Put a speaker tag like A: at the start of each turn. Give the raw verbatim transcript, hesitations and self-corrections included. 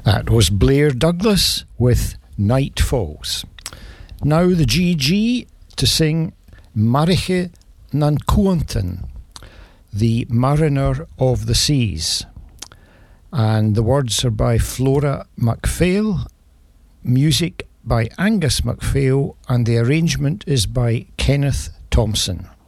A: That was Blair Douglas with Night Falls. Now the G G to sing Mariche Nancuantan, the Mariner of the Seas. And the words are by Flora MacPhail, music by Angus MacPhail, and the arrangement is by Kenneth Thompson.